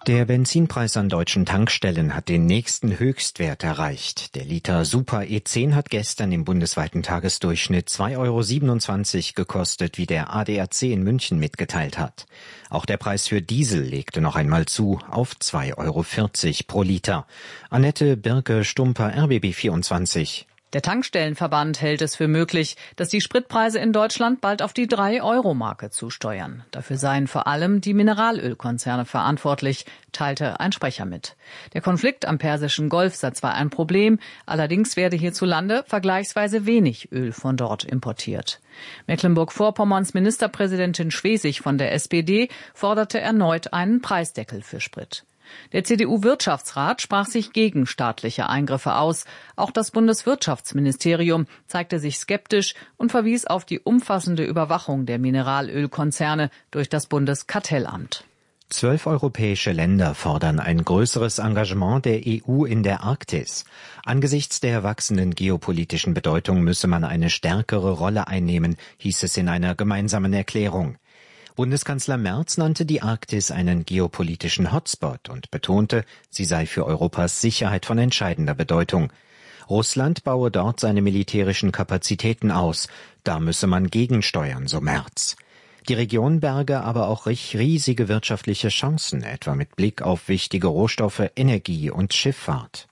Der Benzinpreis an deutschen Tankstellen hat den nächsten Höchstwert erreicht. Der Liter Super E10 hat gestern im bundesweiten Tagesdurchschnitt 2,27 € gekostet, wie der ADAC in München mitgeteilt hat. Auch der Preis für Diesel legte noch einmal zu auf 2,40 € pro Liter. Annette Birke-Stumper, RBB 24. Der Tankstellenverband hält es für möglich, dass die Spritpreise in Deutschland bald auf die 3-Euro-Marke zusteuern. Dafür seien vor allem die Mineralölkonzerne verantwortlich, teilte ein Sprecher mit. Der Konflikt am Persischen Golf sei zwar ein Problem, allerdings werde hierzulande vergleichsweise wenig Öl von dort importiert. Mecklenburg-Vorpommerns Ministerpräsidentin Schwesig von der SPD forderte erneut einen Preisdeckel für Sprit. Der CDU-Wirtschaftsrat sprach sich gegen staatliche Eingriffe aus. Auch das Bundeswirtschaftsministerium zeigte sich skeptisch und verwies auf die umfassende Überwachung der Mineralölkonzerne durch das Bundeskartellamt. 12 europäische Länder fordern ein größeres Engagement der EU in der Arktis. Angesichts der wachsenden geopolitischen Bedeutung müsse man eine stärkere Rolle einnehmen, hieß es in einer gemeinsamen Erklärung. Bundeskanzler Merz nannte die Arktis einen geopolitischen Hotspot und betonte, sie sei für Europas Sicherheit von entscheidender Bedeutung. Russland baue dort seine militärischen Kapazitäten aus. Da müsse man gegensteuern, so Merz. Die Region berge aber auch riesige wirtschaftliche Chancen, etwa mit Blick auf wichtige Rohstoffe, Energie und Schifffahrt.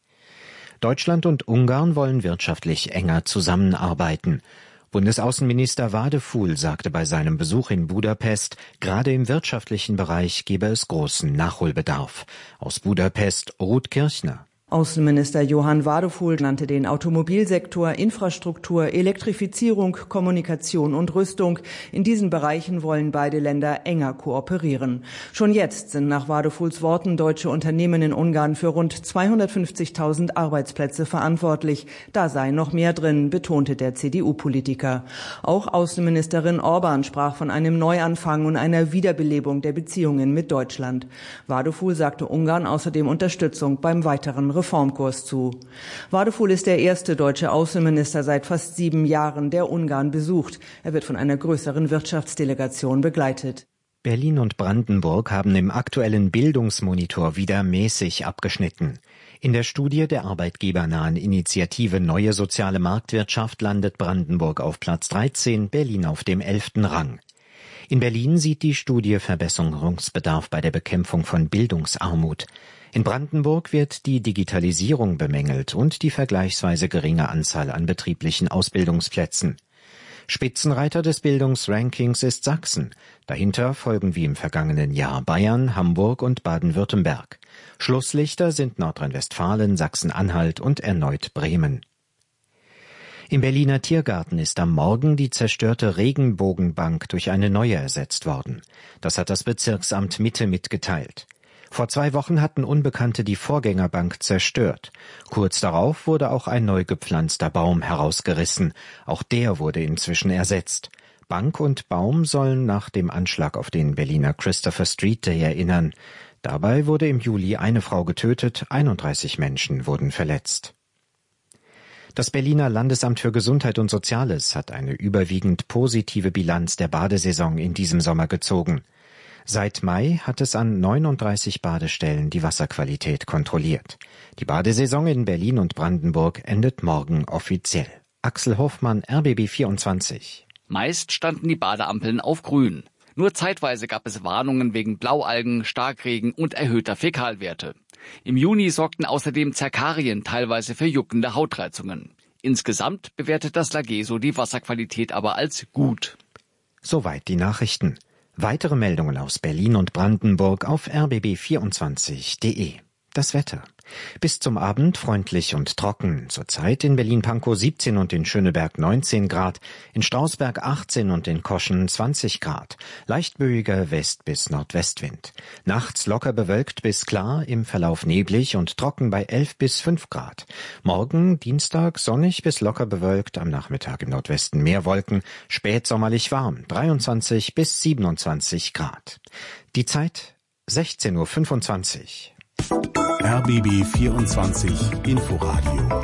Deutschland und Ungarn wollen wirtschaftlich enger zusammenarbeiten. Bundesaußenminister Wadefuhl sagte bei seinem Besuch in Budapest, gerade im wirtschaftlichen Bereich gebe es großen Nachholbedarf. Aus Budapest Ruth Kirchner. Außenminister Johann Wadefuhl nannte den Automobilsektor, Infrastruktur, Elektrifizierung, Kommunikation und Rüstung. In diesen Bereichen wollen beide Länder enger kooperieren. Schon jetzt sind nach Wadefuhls Worten deutsche Unternehmen in Ungarn für rund 250.000 Arbeitsplätze verantwortlich. Da sei noch mehr drin, betonte der CDU-Politiker. Auch Außenministerin Orban sprach von einem Neuanfang und einer Wiederbelebung der Beziehungen mit Deutschland. Wadefuhl sagte Ungarn außerdem Unterstützung beim weiteren Reformkurs zu. Wadefuhl ist der erste deutsche Außenminister seit fast 7 Jahren, der Ungarn besucht. Er wird von einer größeren Wirtschaftsdelegation begleitet. Berlin und Brandenburg haben im aktuellen Bildungsmonitor wieder mäßig abgeschnitten. In der Studie der arbeitgebernahen Initiative Neue Soziale Marktwirtschaft landet Brandenburg auf Platz 13, Berlin auf dem 11. Rang. In Berlin sieht die Studie Verbesserungsbedarf bei der Bekämpfung von Bildungsarmut. In Brandenburg wird die Digitalisierung bemängelt und die vergleichsweise geringe Anzahl an betrieblichen Ausbildungsplätzen. Spitzenreiter des Bildungsrankings ist Sachsen. Dahinter folgen wie im vergangenen Jahr Bayern, Hamburg und Baden-Württemberg. Schlusslichter sind Nordrhein-Westfalen, Sachsen-Anhalt und erneut Bremen. Im Berliner Tiergarten ist am Morgen die zerstörte Regenbogenbank durch eine neue ersetzt worden. Das hat das Bezirksamt Mitte mitgeteilt. Vor 2 Wochen hatten Unbekannte die Vorgängerbank zerstört. Kurz darauf wurde auch ein neu gepflanzter Baum herausgerissen. Auch der wurde inzwischen ersetzt. Bank und Baum sollen nach dem Anschlag auf den Berliner Christopher Street Day erinnern. Dabei wurde im Juli eine Frau getötet, 31 Menschen wurden verletzt. Das Berliner Landesamt für Gesundheit und Soziales hat eine überwiegend positive Bilanz der Badesaison in diesem Sommer gezogen. Seit Mai hat es an 39 Badestellen die Wasserqualität kontrolliert. Die Badesaison in Berlin und Brandenburg endet morgen offiziell. Axel Hoffmann, RBB 24. Meist standen die Badeampeln auf grün. Nur zeitweise gab es Warnungen wegen Blaualgen, Starkregen und erhöhter Fäkalwerte. Im Juni sorgten außerdem Zerkarien teilweise für juckende Hautreizungen. Insgesamt bewertet das LAGESO die Wasserqualität aber als gut. Soweit die Nachrichten. Weitere Meldungen aus Berlin und Brandenburg auf rbb24.de. Das Wetter. Bis zum Abend freundlich und trocken. Zurzeit in Berlin-Pankow 17 und in Schöneberg 19 Grad, in Strausberg 18 und in Koschen 20 Grad. Leichtböiger West- bis Nordwestwind. Nachts locker bewölkt bis klar, im Verlauf neblig und trocken bei 11 bis 5 Grad. Morgen Dienstag sonnig bis locker bewölkt, am Nachmittag im Nordwesten mehr Wolken, spätsommerlich warm, 23 bis 27 Grad. Die Zeit 16:25 Uhr. RBB 24 Inforadio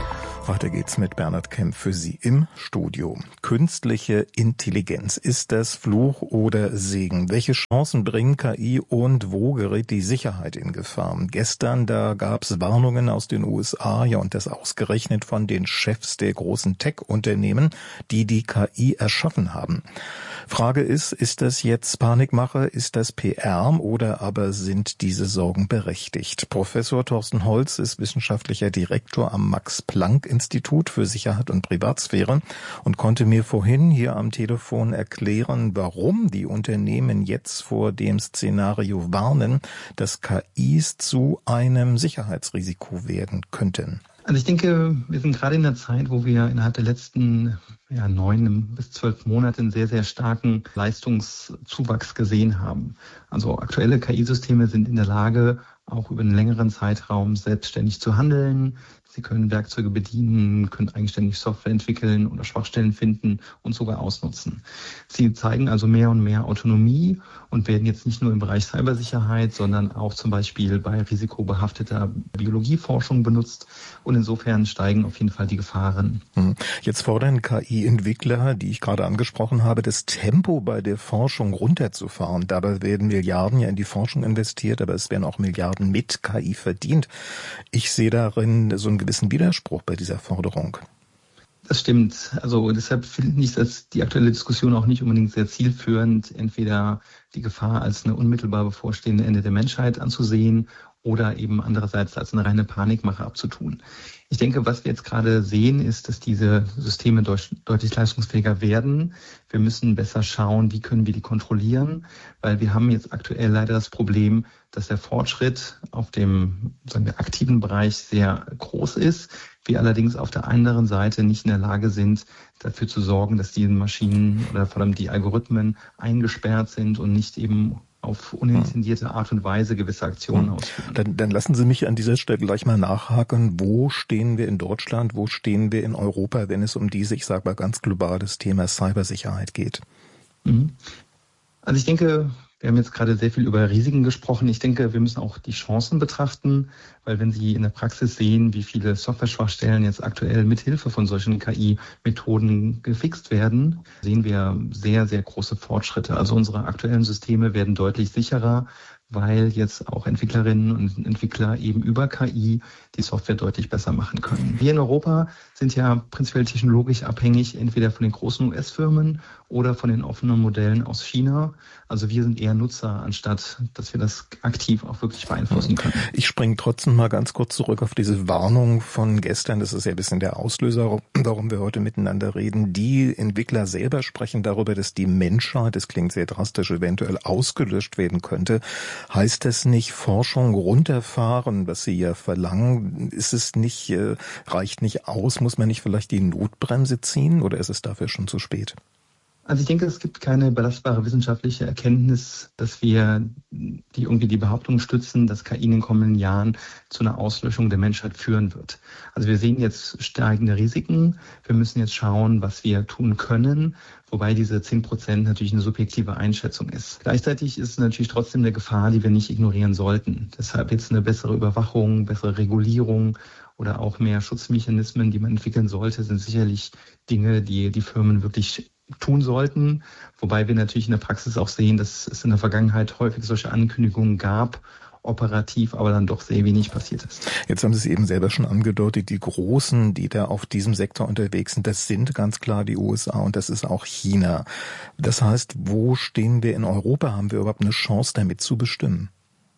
Weiter geht's mit Bernhard Kemp für Sie im Studio. Künstliche Intelligenz, ist das Fluch oder Segen? Welche Chancen bringen KI und wo gerät die Sicherheit in Gefahr? Gestern, da gab's Warnungen aus den USA, ja, und das ausgerechnet von den Chefs der großen Tech-Unternehmen, die die KI erschaffen haben. Frage ist das jetzt Panikmache, ist das PR oder aber sind diese Sorgen berechtigt? Professor Thorsten Holz ist wissenschaftlicher Direktor am Max-Planck-Institut für Sicherheit und Privatsphäre und konnte mir vorhin hier am Telefon erklären, warum die Unternehmen jetzt vor dem Szenario warnen, dass KIs zu einem Sicherheitsrisiko werden könnten. Also ich denke, wir sind gerade in der Zeit, wo wir innerhalb der letzten 9 bis 12 Monate einen sehr, sehr starken Leistungszuwachs gesehen haben. Also aktuelle KI-Systeme sind in der Lage, auch über einen längeren Zeitraum selbstständig zu handeln. Sie können Werkzeuge bedienen, können eigenständig Software entwickeln oder Schwachstellen finden und sogar ausnutzen. Sie zeigen also mehr und mehr Autonomie und werden jetzt nicht nur im Bereich Cybersicherheit, sondern auch zum Beispiel bei risikobehafteter Biologieforschung benutzt. Und insofern steigen auf jeden Fall die Gefahren. Jetzt fordern KI-Entwickler, die ich gerade angesprochen habe, das Tempo bei der Forschung runterzufahren. Dabei werden Milliarden ja in die Forschung investiert, aber es werden auch Milliarden mit KI verdient. Ich sehe darin so einen gewissen Widerspruch bei dieser Forderung. Das stimmt. Also deshalb finde ich das die aktuelle Diskussion auch nicht unbedingt sehr zielführend, entweder die Gefahr als eine unmittelbar bevorstehende Ende der Menschheit anzusehen oder eben andererseits als eine reine Panikmache abzutun. Ich denke, was wir jetzt gerade sehen, ist, dass diese Systeme deutlich leistungsfähiger werden. Wir müssen besser schauen, wie können wir die kontrollieren, weil wir haben jetzt aktuell leider das Problem, dass der Fortschritt auf dem, sagen wir, aktiven Bereich sehr groß ist. Wir allerdings auf der anderen Seite nicht in der Lage sind, dafür zu sorgen, dass die Maschinen oder vor allem die Algorithmen eingesperrt sind und nicht eben auf unintendierte Art und Weise gewisse Aktionen ausführen. Dann lassen Sie mich an dieser Stelle gleich mal nachhaken. Wo stehen wir in Deutschland, wo stehen wir in Europa, wenn es um diese, ich sage mal ganz globales Thema Cybersicherheit geht? Also ich denke, wir haben jetzt gerade sehr viel über Risiken gesprochen. Ich denke, wir müssen auch die Chancen betrachten, weil wenn Sie in der Praxis sehen, wie viele Software-Schwachstellen jetzt aktuell mit Hilfe von solchen KI-Methoden gefixt werden, sehen wir sehr, sehr große Fortschritte. Also unsere aktuellen Systeme werden deutlich sicherer, weil jetzt auch Entwicklerinnen und Entwickler eben über KI die Software deutlich besser machen können. Wir in Europa sind ja prinzipiell technologisch abhängig, entweder von den großen US-Firmen oder von den offenen Modellen aus China. Also wir sind eher Nutzer, anstatt dass wir das aktiv auch wirklich beeinflussen können. Ich springe trotzdem mal ganz kurz zurück auf diese Warnung von gestern. Das ist ja ein bisschen der Auslöser, warum wir heute miteinander reden. Die Entwickler selber sprechen darüber, dass die Menschheit, das klingt sehr drastisch, eventuell ausgelöscht werden könnte. Heißt das nicht Forschung runterfahren, was Sie ja verlangen? Ist es nicht, reicht nicht aus? Muss man nicht vielleicht die Notbremse ziehen oder ist es dafür schon zu spät? Also ich denke, es gibt keine belastbare wissenschaftliche Erkenntnis, dass wir die Behauptung stützen, dass KI in den kommenden Jahren zu einer Auslöschung der Menschheit führen wird. Also wir sehen jetzt steigende Risiken. Wir müssen jetzt schauen, was wir tun können, wobei diese 10% natürlich eine subjektive Einschätzung ist. Gleichzeitig ist es natürlich trotzdem eine Gefahr, die wir nicht ignorieren sollten. Deshalb jetzt eine bessere Überwachung, bessere Regulierung oder auch mehr Schutzmechanismen, die man entwickeln sollte, sind sicherlich Dinge, die die Firmen wirklich tun sollten. Wobei wir natürlich in der Praxis auch sehen, dass es in der Vergangenheit häufig solche Ankündigungen gab, operativ aber dann doch sehr wenig passiert ist. Jetzt haben Sie es eben selber schon angedeutet, die Großen, die da auf diesem Sektor unterwegs sind, das sind ganz klar die USA und das ist auch China. Das heißt, wo stehen wir in Europa? Haben wir überhaupt eine Chance, damit zu bestimmen?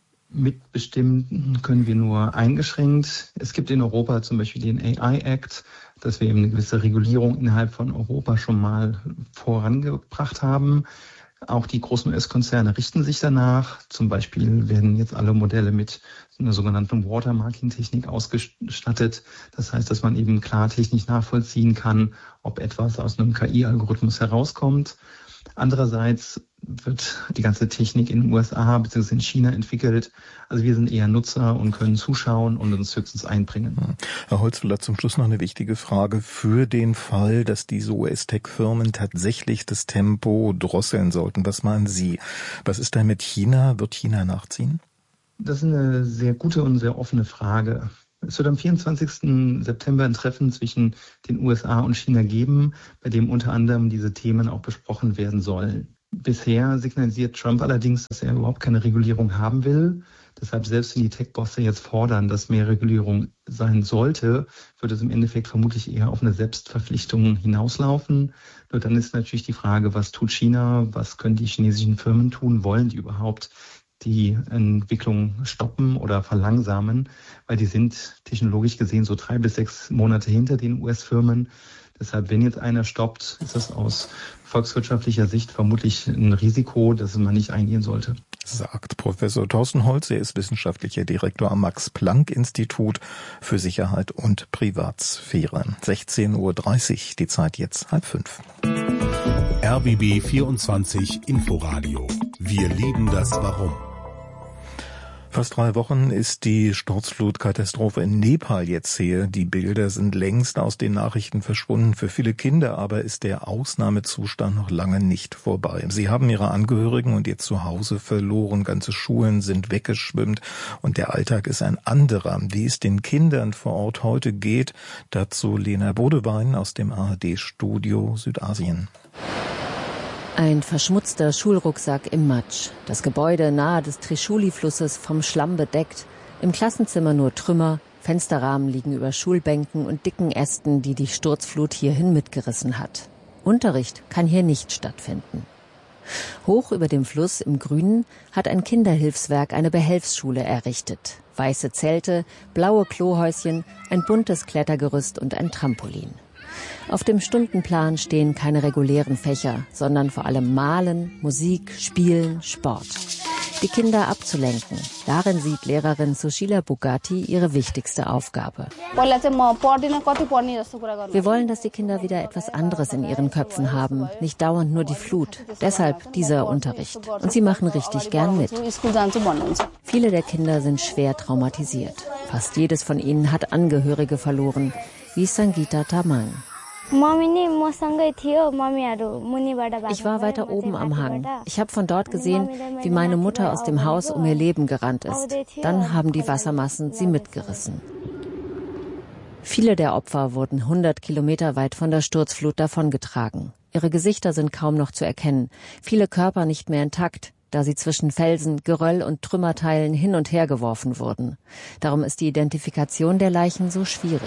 Mitbestimmen können wir nur eingeschränkt. Es gibt in Europa zum Beispiel den AI Act, dass wir eben eine gewisse Regulierung innerhalb von Europa schon mal vorangebracht haben. Auch die großen US-Konzerne richten sich danach. Zum Beispiel werden jetzt alle Modelle mit einer sogenannten Watermarking-Technik ausgestattet. Das heißt, dass man eben klar technisch nachvollziehen kann, ob etwas aus einem KI-Algorithmus herauskommt. Andererseits wird die ganze Technik in den USA bzw. in China entwickelt. Also wir sind eher Nutzer und können zuschauen und uns höchstens einbringen. Herr Holz, vielleicht zum Schluss noch eine wichtige Frage. Für den Fall, dass diese US-Tech-Firmen tatsächlich das Tempo drosseln sollten, was meinen Sie? Was ist da mit China? Wird China nachziehen? Das ist eine sehr gute und sehr offene Frage. Es wird am 24. September ein Treffen zwischen den USA und China geben, bei dem unter anderem diese Themen auch besprochen werden sollen. Bisher signalisiert Trump allerdings, dass er überhaupt keine Regulierung haben will. Deshalb, selbst wenn die Tech-Bosse jetzt fordern, dass mehr Regulierung sein sollte, wird es im Endeffekt vermutlich eher auf eine Selbstverpflichtung hinauslaufen. Nur dann ist natürlich die Frage, was tut China, was können die chinesischen Firmen tun, wollen die überhaupt die Entwicklung stoppen oder verlangsamen, weil die sind technologisch gesehen so 3 bis 6 Monate hinter den US-Firmen. Deshalb, wenn jetzt einer stoppt, ist das aus volkswirtschaftlicher Sicht vermutlich ein Risiko, das man nicht eingehen sollte. Sagt Professor Thorsten Holz. Er ist wissenschaftlicher Direktor am Max-Planck-Institut für Sicherheit und Privatsphäre. 16.30 Uhr, die Zeit jetzt 4:30. RBB 24 Inforadio. Wir lieben das Warum. Fast 3 Wochen ist die Sturzflutkatastrophe in Nepal jetzt her. Die Bilder sind längst aus den Nachrichten verschwunden. Für viele Kinder aber ist der Ausnahmezustand noch lange nicht vorbei. Sie haben ihre Angehörigen und ihr Zuhause verloren. Ganze Schulen sind weggeschwemmt und der Alltag ist ein anderer. Wie es den Kindern vor Ort heute geht, dazu Lena Bodewein aus dem ARD-Studio Südasien. Ein verschmutzter Schulrucksack im Matsch, das Gebäude nahe des Trishuli-Flusses vom Schlamm bedeckt, im Klassenzimmer nur Trümmer, Fensterrahmen liegen über Schulbänken und dicken Ästen, die die Sturzflut hierhin mitgerissen hat. Unterricht kann hier nicht stattfinden. Hoch über dem Fluss im Grünen hat ein Kinderhilfswerk eine Behelfsschule errichtet. Weiße Zelte, blaue Klohäuschen, ein buntes Klettergerüst und ein Trampolin. Auf dem Stundenplan stehen keine regulären Fächer, sondern vor allem Malen, Musik, Spielen, Sport. Die Kinder abzulenken, darin sieht Lehrerin Sushila Bugatti ihre wichtigste Aufgabe. Wir wollen, dass die Kinder wieder etwas anderes in ihren Köpfen haben, nicht dauernd nur die Flut. Deshalb dieser Unterricht. Und sie machen richtig gern mit. Viele der Kinder sind schwer traumatisiert. Fast jedes von ihnen hat Angehörige verloren, wie Sangeeta Tamang. Ich war weiter oben am Hang. Ich habe von dort gesehen, wie meine Mutter aus dem Haus um ihr Leben gerannt ist. Dann haben die Wassermassen sie mitgerissen. Viele der Opfer wurden 100 Kilometer weit von der Sturzflut davongetragen. Ihre Gesichter sind kaum noch zu erkennen. Viele Körper nicht mehr intakt, da sie zwischen Felsen, Geröll und Trümmerteilen hin und her geworfen wurden. Darum ist die Identifikation der Leichen so schwierig.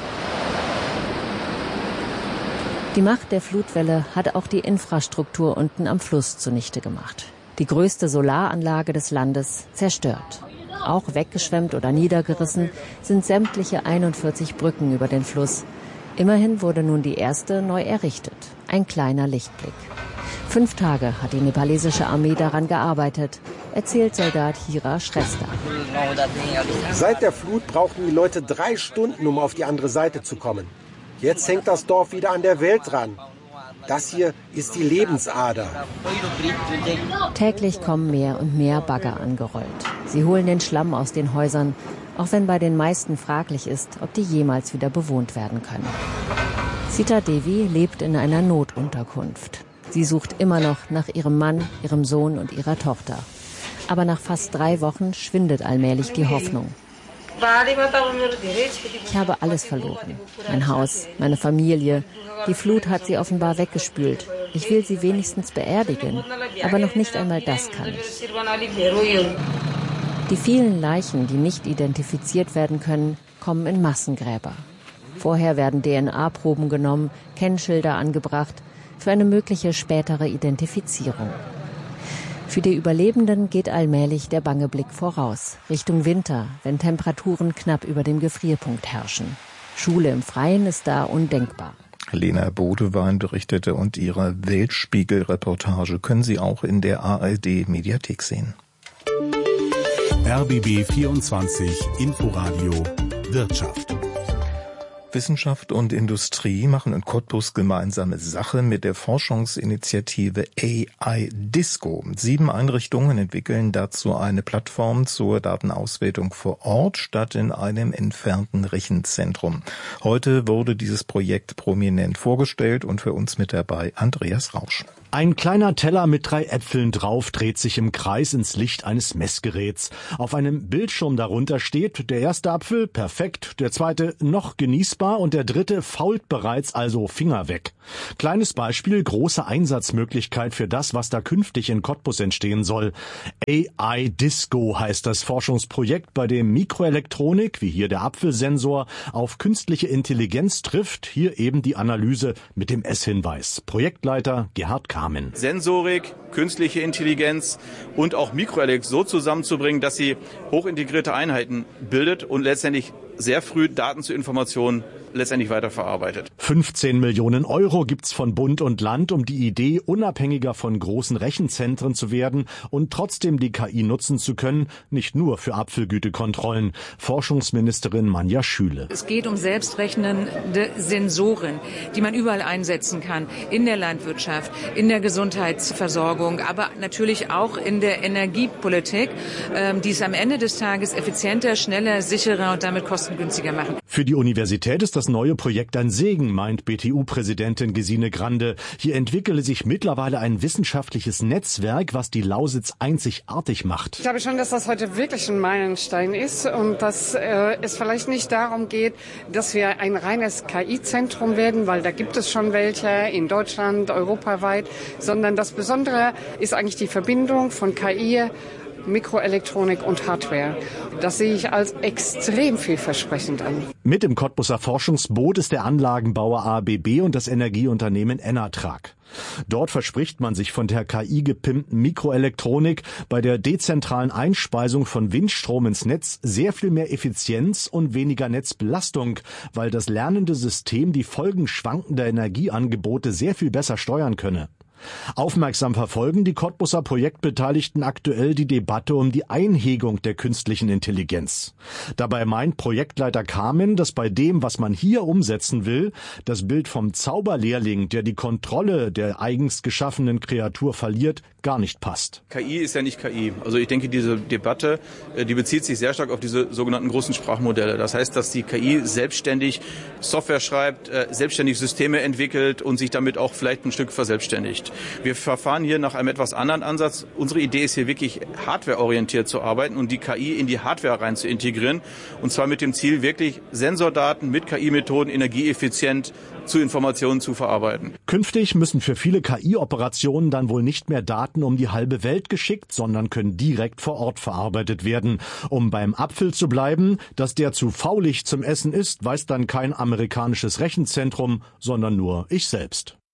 Die Macht der Flutwelle hat auch die Infrastruktur unten am Fluss zunichte gemacht. Die größte Solaranlage des Landes zerstört. Auch weggeschwemmt oder niedergerissen sind sämtliche 41 Brücken über den Fluss. Immerhin wurde nun die erste neu errichtet. Ein kleiner Lichtblick. 5 Tage hat die nepalesische Armee daran gearbeitet, erzählt Soldat Hira Shrestha. Seit der Flut brauchten die Leute 3 Stunden, um auf die andere Seite zu kommen. Jetzt hängt das Dorf wieder an der Welt dran. Das hier ist die Lebensader. Täglich kommen mehr und mehr Bagger angerollt. Sie holen den Schlamm aus den Häusern, auch wenn bei den meisten fraglich ist, ob die jemals wieder bewohnt werden können. Sita Devi lebt in einer Notunterkunft. Sie sucht immer noch nach ihrem Mann, ihrem Sohn und ihrer Tochter. Aber nach fast 3 Wochen schwindet allmählich die Hoffnung. Ich habe alles verloren. Mein Haus, meine Familie. Die Flut hat sie offenbar weggespült. Ich will sie wenigstens beerdigen, aber noch nicht einmal das kann ich. Die vielen Leichen, die nicht identifiziert werden können, kommen in Massengräber. Vorher werden DNA-Proben genommen, Kennschilder angebracht für eine mögliche spätere Identifizierung. Für die Überlebenden geht allmählich der bange Blick voraus, Richtung Winter, wenn Temperaturen knapp über dem Gefrierpunkt herrschen. Schule im Freien ist da undenkbar. Lena Bodewein berichtete und ihre Weltspiegel-Reportage können Sie auch in der ARD-Mediathek sehen. RBB 24 Inforadio Wirtschaft. Wissenschaft und Industrie machen in Cottbus gemeinsame Sache mit der Forschungsinitiative AI Disco. 7 Einrichtungen entwickeln dazu eine Plattform zur Datenauswertung vor Ort statt in einem entfernten Rechenzentrum. Heute wurde dieses Projekt prominent vorgestellt und für uns mit dabei Andreas Rausch. Ein kleiner Teller mit 3 Äpfeln drauf dreht sich im Kreis ins Licht eines Messgeräts. Auf einem Bildschirm darunter steht, der erste Apfel perfekt, der zweite noch genießbar und der dritte fault bereits, also Finger weg. Kleines Beispiel, große Einsatzmöglichkeit für das, was da künftig in Cottbus entstehen soll. AI Disco heißt das Forschungsprojekt, bei dem Mikroelektronik, wie hier der Apfelsensor, auf künstliche Intelligenz trifft. Hier eben die Analyse mit dem S-Hinweis. Projektleiter Gerhard Kamen. Sensorik, künstliche Intelligenz und auch Mikroelektronik so zusammenzubringen, dass sie hochintegrierte Einheiten bildet und letztendlich sehr früh Daten zu Informationen letztendlich weiterverarbeitet. 15 Millionen Euro gibt's von Bund und Land, um die Idee, unabhängiger von großen Rechenzentren zu werden und trotzdem die KI nutzen zu können, nicht nur für Apfelgütekontrollen. Forschungsministerin Manja Schüle. Es geht um selbstrechnende Sensoren, die man überall einsetzen kann, in der Landwirtschaft, in der Gesundheitsversorgung, aber natürlich auch in der Energiepolitik, die es am Ende des Tages effizienter, schneller, sicherer und damit kostengünstiger machen. Für die Universität ist das neue Projekt ein Segen, meint BTU-Präsidentin Gesine Grande. Hier entwickele sich mittlerweile ein wissenschaftliches Netzwerk, was die Lausitz einzigartig macht. Ich glaube schon, dass das heute wirklich ein Meilenstein ist und dass es vielleicht nicht darum geht, dass wir ein reines KI-Zentrum werden, weil da gibt es schon welche in Deutschland, europaweit, sondern das Besondere ist eigentlich die Verbindung von KI, Mikroelektronik und Hardware. Das sehe ich als extrem vielversprechend an. Mit im Cottbuser Forschungsboot ist der Anlagenbauer ABB und das Energieunternehmen Enatrag. Dort verspricht man sich von der KI-gepimpten Mikroelektronik bei der dezentralen Einspeisung von Windstrom ins Netz sehr viel mehr Effizienz und weniger Netzbelastung, weil das lernende System die Folgen schwankender Energieangebote sehr viel besser steuern könne. Aufmerksam verfolgen die Cottbuser Projektbeteiligten aktuell die Debatte um die Einhegung der künstlichen Intelligenz. Dabei meint Projektleiter Kamen, dass bei dem, was man hier umsetzen will, das Bild vom Zauberlehrling, der die Kontrolle der eigens geschaffenen Kreatur verliert, gar nicht passt. KI ist ja nicht KI. Also ich denke, diese Debatte, die bezieht sich sehr stark auf diese sogenannten großen Sprachmodelle. Das heißt, dass die KI selbstständig Software schreibt, selbstständig Systeme entwickelt und sich damit auch vielleicht ein Stück verselbstständigt. Wir verfahren hier nach einem etwas anderen Ansatz. Unsere Idee ist hier wirklich hardwareorientiert zu arbeiten und die KI in die Hardware rein zu integrieren. Und zwar mit dem Ziel, wirklich Sensordaten mit KI-Methoden energieeffizient zu Informationen zu verarbeiten. Künftig müssen für viele KI-Operationen dann wohl nicht mehr Daten um die halbe Welt geschickt, sondern können direkt vor Ort verarbeitet werden. Um beim Apfel zu bleiben, dass der zu faulig zum Essen ist, weiß dann kein amerikanisches Rechenzentrum, sondern nur ich selbst.